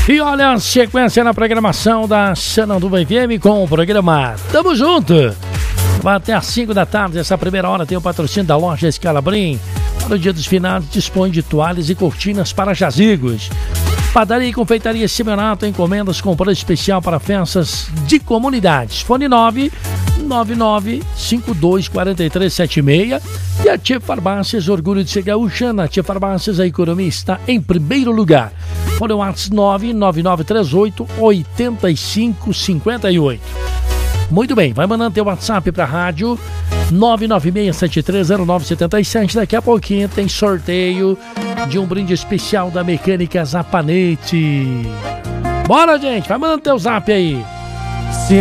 E olha a sequência na programação da Xananduva FM com o programa Tamo Junto. Vai até às 5 da tarde, essa primeira hora tem o patrocínio da loja Scalabrin. Para o dia dos finados, dispõe de toalhas e cortinas para jazigos. Padaria e confeitaria Simeonato, encomendas com preço especial para festas de comunidades. Fone 999-524376. E a Tia Farmácias, orgulho de ser gaúchana. A Tia Farmácias, a economia está em primeiro lugar. Fone WhatsApp 99938-8558. Muito bem, vai mandando teu WhatsApp para a rádio 996730977. Daqui a pouquinho tem sorteio de um brinde especial da Mecânica Zapanete. Bora, gente, vai mandando teu zap aí.